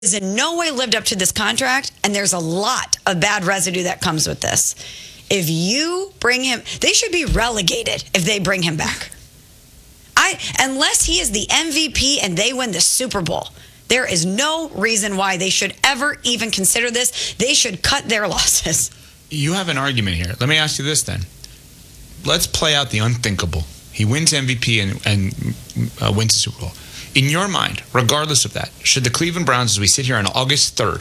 has in no way lived up to this contract, and there's a lot of bad residue that comes with this. If you bring him, they should be relegated if they bring him back. Unless he is the MVP and they win the Super Bowl, there is no reason why they should ever even consider this. They should cut their losses. You have an argument here. Let me ask you this then. Let's play out the unthinkable. He wins MVP and wins the Super Bowl. In your mind, regardless of that, should the Cleveland Browns, as we sit here on August 3rd,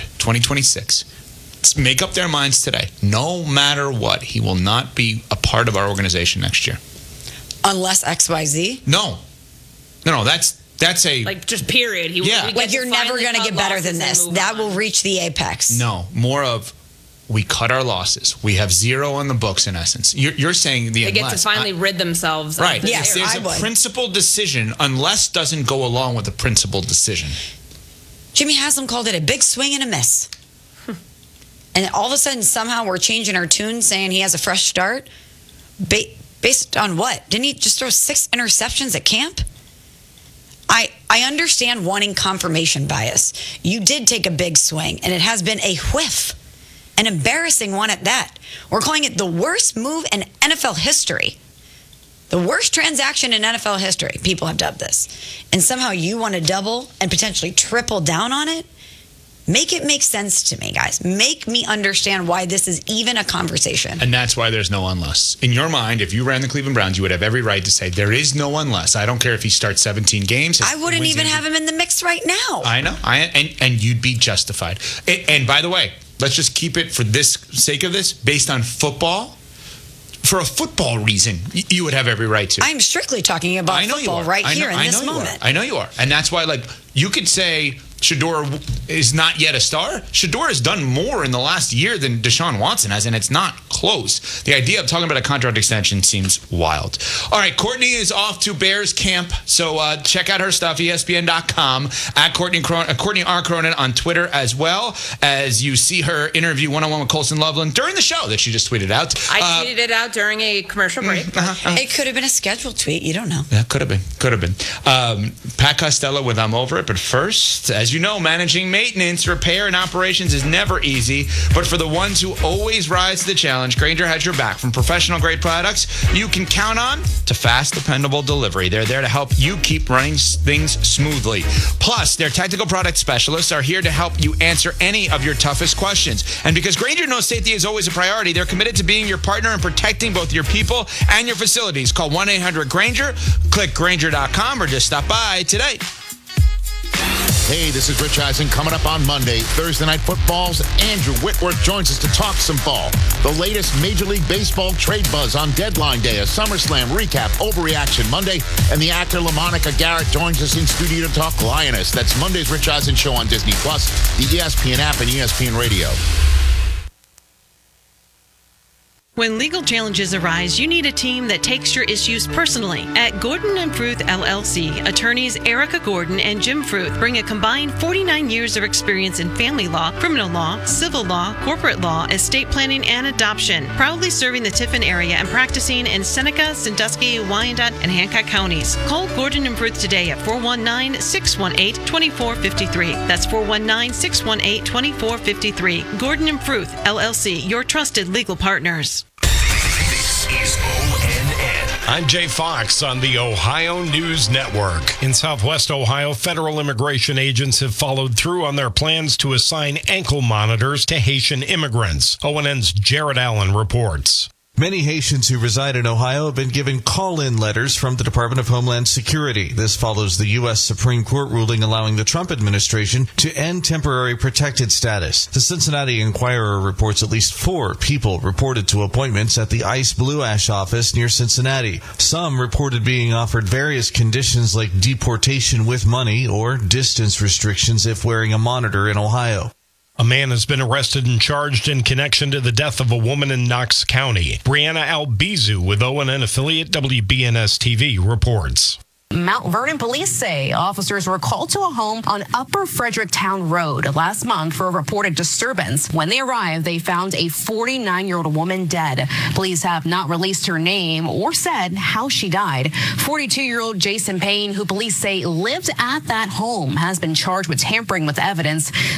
2026, make up their minds today, no matter what, he will not be a part of our organization next year? Unless XYZ? No, that's a... Like, just period. Like, you're never going to get better than this. That will reach the apex. No, more of... We cut our losses. We have zero on the books, in essence. You're saying the they get to finally rid themselves of right. Yes, there's a principled decision, unless doesn't go along with a principled decision. Jimmy Haslam called it a big swing and a miss. And all of a sudden, somehow we're changing our tune, saying he has a fresh start. Based on what? Didn't he just throw 6 interceptions at camp? I understand wanting confirmation bias. You did take a big swing, and it has been a whiff. An embarrassing one at that. We're calling it the worst move in NFL history. The worst transaction in NFL history. People have dubbed this. And somehow you want to double and potentially triple down on it? Make it make sense to me, guys. Make me understand why this is even a conversation. And that's why there's no unless. In your mind, if you ran the Cleveland Browns, you would have every right to say, there is no unless. I don't care if he starts 17 games. I wouldn't even have him in the mix right now. I know. And you'd be justified. And by the way, let's just keep it, for this sake of this, based on football. For a football reason, you would have every right to. I'm strictly talking about football right here in this moment. I know you are. And that's why, like, you could say Shedeur is not yet a star. Shedeur has done more in the last year than Deshaun Watson has, and it's not close. The idea of talking about a contract extension seems wild. All right, Courtney is off to Bears camp, so check out her stuff, ESPN.com, at Courtney R. Cronin on Twitter, as well as you see her interview one-on-one with Colson Loveland during the show that she just tweeted out. I tweeted it out during a commercial break. It could have been a scheduled tweet. You don't know. Yeah, could have been. Pat Costello with I'm Over It, but first, as you know, managing maintenance, repair, and operations is never easy, but for the ones who always rise to the challenge, Grainger has your back. From professional-grade products you can count on to fast, dependable delivery. They're there to help you keep running things smoothly. Plus, their technical product specialists are here to help you answer any of your toughest questions. And because Grainger knows safety is always a priority, they're committed to being your partner and protecting both your people and your facilities. Call 1-800-GRAINGER, click Grainger.com, or just stop by today. Hey, this is Rich Eisen. Coming up on Monday, Thursday Night Football's Andrew Whitworth joins us to talk some ball. The latest Major League Baseball trade buzz on deadline day, a SummerSlam recap, Overreaction Monday, and the actor LaMonica Garrett joins us in studio to talk Lioness. That's Monday's Rich Eisen Show on Disney+, the ESPN app, and ESPN Radio. When legal challenges arise, you need a team that takes your issues personally. At Gordon & Fruth, LLC, attorneys Erica Gordon and Jim Fruth bring a combined 49 years of experience in family law, criminal law, civil law, corporate law, estate planning, and adoption, proudly serving the Tiffin area and practicing in Seneca, Sandusky, Wyandotte, and Hancock counties. Call Gordon & Fruth today at 419-618-2453. That's 419-618-2453. Gordon & Fruth, LLC, your trusted legal partners. Is ONN. I'm Jay Fox on the Ohio News Network. In Southwest Ohio, federal immigration agents have followed through on their plans to assign ankle monitors to Haitian immigrants. ONN's Jared Allen reports. Many Haitians who reside in Ohio have been given call-in letters from the Department of Homeland Security. This follows the U.S. Supreme Court ruling allowing the Trump administration to end temporary protected status. The Cincinnati Enquirer reports at least 4 people reported to appointments at the ICE Blue Ash office near Cincinnati. Some reported being offered various conditions like deportation with money or distance restrictions if wearing a monitor in Ohio. A man has been arrested and charged in connection to the death of a woman in Knox County. Brianna Albizu with ONN affiliate WBNS TV reports. Mount Vernon police say officers were called to a home on Upper Fredericktown Road last month for a reported disturbance. When they arrived, they found a 49-year-old woman dead. Police have not released her name or said how she died. 42-year-old Jason Payne, who police say lived at that home, has been charged with tampering with evidence.